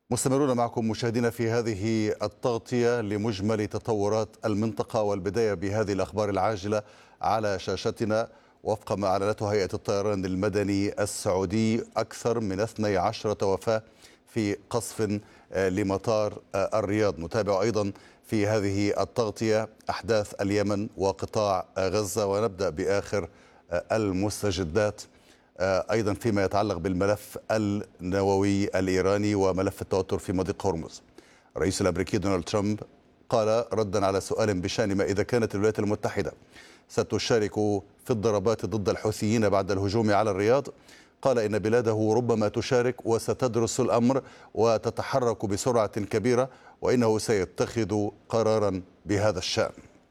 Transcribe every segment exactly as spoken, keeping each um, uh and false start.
مستمرون معكم مشاهدينا في هذه التغطية لمجمل تطورات المنطقة، والبداية بهذه الأخبار العاجلة على شاشتنا. وفق ما أعلنته هيئة الطيران المدني السعودي، أكثر من اثنتي عشرة وفاة في قصف لمطار الرياض. نتابع أيضا في هذه التغطية أحداث اليمن وقطاع غزة، ونبدأ بآخر المستجدات أيضا فيما يتعلق بالملف النووي الإيراني وملف التوتر في مضيق هرمز. الرئيس الأمريكي دونالد ترامب قال ردا على سؤال بشأن ما إذا كانت الولايات المتحدة ستشارك في الضربات ضد الحوثيين بعد الهجوم على الرياض، قال إن بلاده ربما تشارك وستدرس الأمر وتتحرك بسرعة كبيرة، وإنه سيتخذ قرارا بهذا الشأن.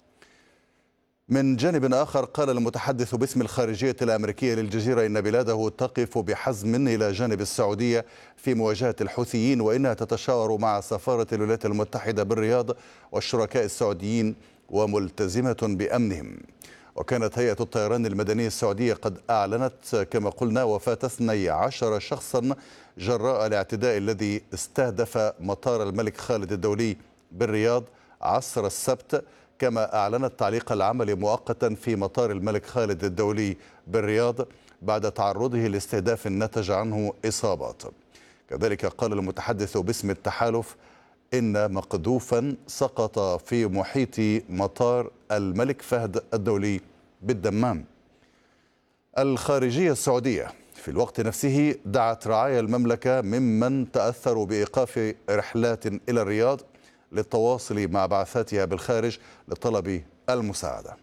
من جانب آخر، قال المتحدث باسم الخارجية الأمريكية للجزيرة إن بلاده تقف بحزم إلى جانب السعودية في مواجهة الحوثيين، وإنها تتشاور مع سفارة الولايات المتحدة بالرياض والشركاء السعوديين وملتزمة بأمنهم. وكانت هيئة الطيران المدني السعودية قد أعلنت كما قلنا وفاة اثني عشر شخصا جراء الاعتداء الذي استهدف مطار الملك خالد الدولي بالرياض عصر السبت، كما أعلنت تعليق العمل مؤقتا في مطار الملك خالد الدولي بالرياض بعد تعرضه لاستهداف نتج عنه إصابات. كذلك قال المتحدث باسم التحالف إن مقذوفا سقط في محيط مطار الملك فهد الدولي بالدمام. الخارجية السعودية في الوقت نفسه دعت رعايا المملكة ممن تأثروا بإيقاف رحلات إلى الرياض للتواصل مع بعثاتها بالخارج لطلب المساعدة.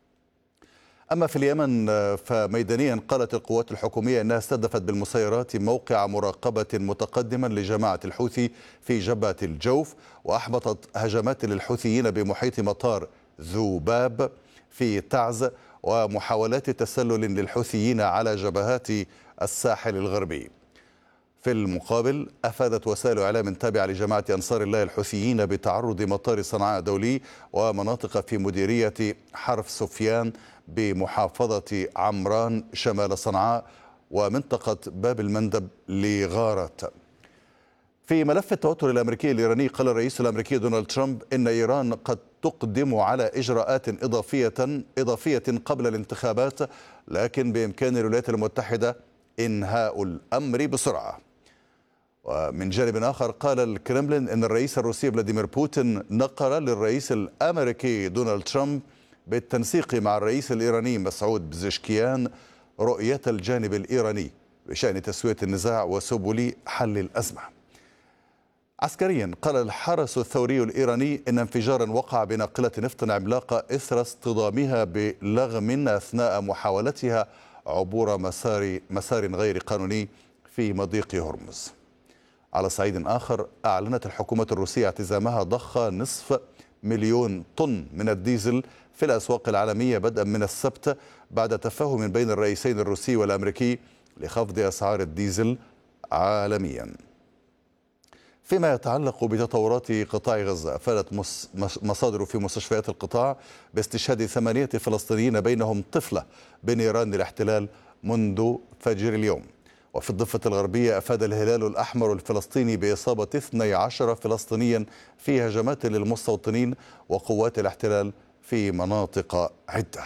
أما في اليمن فميدانيا قالت القوات الحكومية أنها استهدفت بالمسيرات موقع مراقبة متقدما لجماعة الحوثي في جبهة الجوف، وأحبطت هجمات للحوثيين بمحيط مطار ذوباب في تعز ومحاولات تسلل للحوثيين على جبهات الساحل الغربي. في المقابل، أفادت وسائل إعلام تابعة لجماعة أنصار الله الحوثيين بتعرض مطار صنعاء دولي ومناطق في مديرية حرف سفيان بمحافظة عمران شمال صنعاء ومنطقة باب المندب لغارة. في ملف التوتر الأمريكي الإيراني، قال الرئيس الأمريكي دونالد ترامب إن إيران قد تقدم على إجراءات إضافية إضافية قبل الانتخابات، لكن بإمكان الولايات المتحدة إنهاء الأمر بسرعة. ومن جانب آخر، قال الكرملين أن الرئيس الروسي فلاديمير بوتين نقل للرئيس الأمريكي دونالد ترامب بالتنسيق مع الرئيس الإيراني مسعود بزشكيان رؤية الجانب الإيراني بشأن تسوية النزاع وسبل حل الأزمة. عسكريا، قال الحرس الثوري الإيراني إن انفجارا وقع بناقلة نفط عملاقة إثر اصطدامها بلغم أثناء محاولتها عبور مسار مسار غير قانوني في مضيق هرمز. على صعيد آخر، أعلنت الحكومة الروسية اعتزامها ضخ نصف مليون طن من الديزل في الأسواق العالمية بدءا من السبت بعد تفاهم بين الرئيسين الروسي والأمريكي لخفض أسعار الديزل عالميا. فيما يتعلق بتطورات قطاع غزة، أفادت مصادر في مستشفيات القطاع باستشهاد ثمانية فلسطينيين بينهم طفلة بنيران الاحتلال منذ فجر اليوم. وفي الضفة الغربية، أفاد الهلال الأحمر الفلسطيني بإصابة اثني عشر فلسطينيا في هجمات للمستوطنين وقوات الاحتلال في مناطق عدة.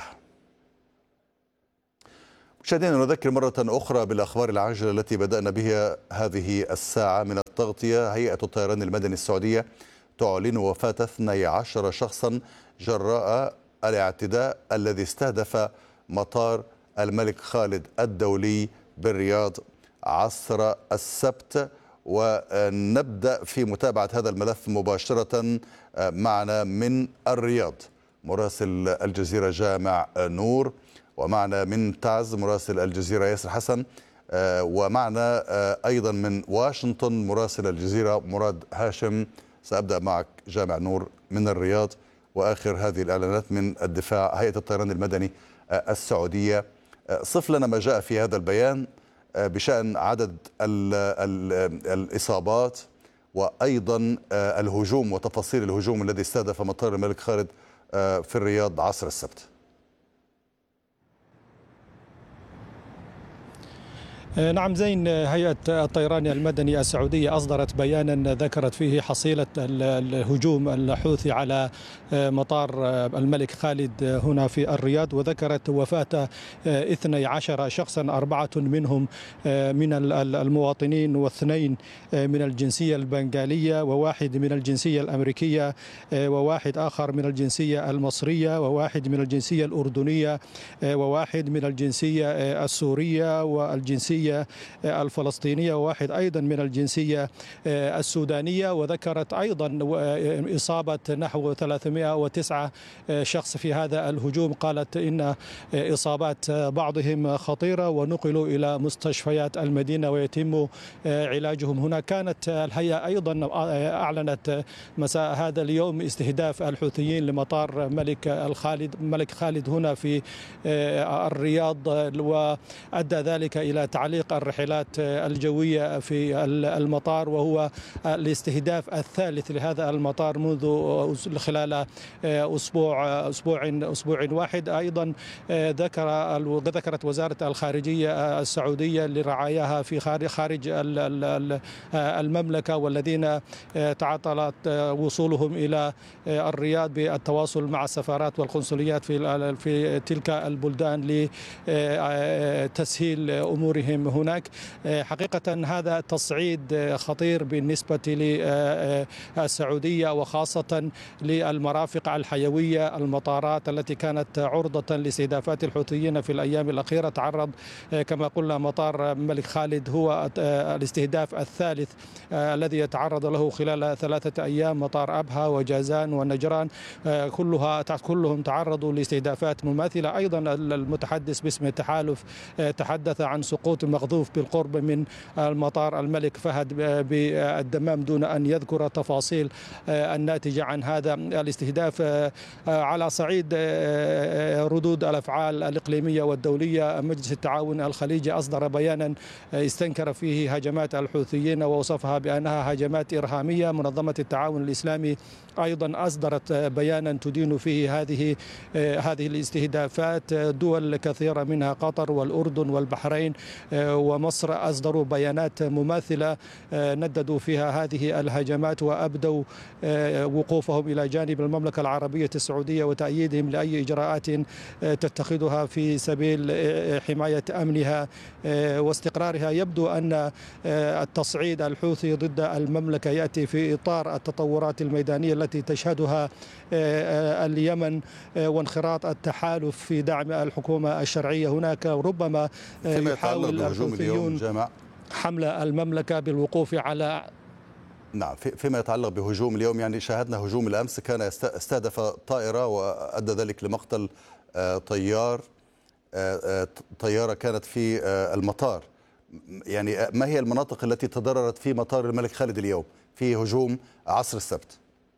مشاهدينا، نذكر مرة أخرى بالأخبار العاجلة التي بدأنا بها هذه الساعة من التغطية. هيئة الطيران المدني السعودية تعلن وفاة اثني عشر شخصا جراء الاعتداء الذي استهدف مطار الملك خالد الدولي بالرياض عصر السبت. ونبدأ في متابعة هذا الملف مباشرة معنا من الرياض مراسل الجزيرة جامع نور، ومعنا من تعز مراسل الجزيرة ياسر حسن، ومعنا أيضا من واشنطن مراسل الجزيرة مراد هاشم. سأبدأ معك جامع نور من الرياض، وآخر هذه الإعلانات من الدفاع هيئة الطيران المدني السعودية. صف لنا ما جاء في هذا البيان بشأن عدد ال ال الإصابات وأيضا الهجوم وتفاصيل الهجوم الذي استهدف مطار الملك خالد في الرياض عصر السبت. نعم زين، هيئة الطيران المدني السعودية أصدرت بيانا ذكرت فيه حصيلة الهجوم الحوثي على مطار الملك خالد هنا في الرياض، وذكرت وفاة اثني عشر شخصا، أربعة منهم من المواطنين واثنين من الجنسية البنغالية وواحد من الجنسية الأمريكية وواحد آخر من الجنسية المصرية وواحد من الجنسية الأردنية وواحد من الجنسية السورية والجنسية الفلسطينية وواحد أيضا من الجنسية السودانية. وذكرت أيضا إصابة نحو ثلاثمائة وتسعة شخص في هذا الهجوم، قالت إن إصابات بعضهم خطيرة ونقلوا إلى مستشفيات المدينة ويتم علاجهم هنا. كانت الهيئة أيضا أعلنت مساء هذا اليوم استهداف الحوثيين لمطار ملك الخالد ملك خالد هنا في الرياض، وأدى ذلك إلى تعليق الرحلات الجوية في المطار، وهو الاستهداف الثالث لهذا المطار منذ خلال أسبوع أسبوع أسبوع واحد. أيضا ذكر ذكرت وزارة الخارجية السعودية لرعاياها في خارج المملكة والذين تعطلت وصولهم إلى الرياض بالتواصل مع السفارات والقنصليات في في تلك البلدان لتسهيل أمورهم هناك. حقيقة هذا تصعيد خطير بالنسبة للسعودية وخاصة للمرافق الحيوية، المطارات التي كانت عرضة لاستهدافات الحوثيين في الأيام الأخيرة. تعرض كما قلنا مطار الملك خالد هو الاستهداف الثالث الذي يتعرض له خلال ثلاثة أيام. مطار أبها وجازان ونجران كلها كلهم تعرضوا لاستهدافات مماثلة. أيضا المتحدث باسم التحالف تحدث عن سقوط مقذوف بالقرب من المطار الملك فهد بالدمام دون أن يذكر تفاصيل الناتجة عن هذا الاستهداف. على صعيد ردود الأفعال الإقليمية والدولية، مجلس التعاون الخليجي أصدر بيانا استنكر فيه هجمات الحوثيين ووصفها بأنها هجمات إرهامية. منظمة التعاون الإسلامي أيضا أصدرت بيانا تدين فيه هذه هذه الاستهدافات. دول كثيرة منها قطر والأردن والبحرين ومصر أصدروا بيانات مماثلة نددوا فيها هذه الهجمات وأبدوا وقوفهم إلى جانب المملكة العربية السعودية وتأييدهم لأي إجراءات تتخذها في سبيل حماية أمنها واستقرارها. يبدو أن التصعيد الحوثي ضد المملكة يأتي في إطار التطورات الميدانية التي تشهدها اليمن وانخراط التحالف في دعم الحكومة الشرعية هناك. وربما يحاول الحوثيون حمل المملكة بالوقوف على نعم. فيما يتعلق بهجوم اليوم، يعني شاهدنا هجوم الأمس كان استهدف طائرة وأدى ذلك لمقتل طيار طيارة كانت في المطار. يعني ما هي المناطق التي تضررت في مطار الملك خالد اليوم في هجوم عصر السبت؟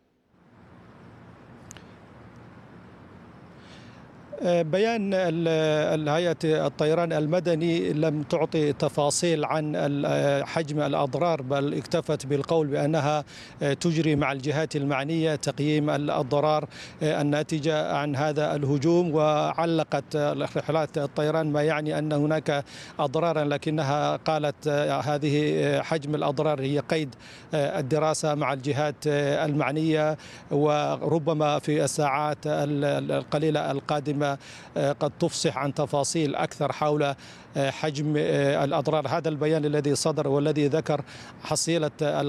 بيان هيئة الطيران المدني لم تعطي تفاصيل عن حجم الأضرار، بل اكتفت بالقول بأنها تجري مع الجهات المعنية تقييم الأضرار الناتجة عن هذا الهجوم. وعلقت رحلات الطيران ما يعني أن هناك أضرارا، لكنها قالت هذه حجم الأضرار هي قيد الدراسة مع الجهات المعنية، وربما في الساعات القليلة القادمة قد تفصح عن تفاصيل أكثر حول حجم الأضرار. هذا البيان الذي صدر والذي ذكر حصيلة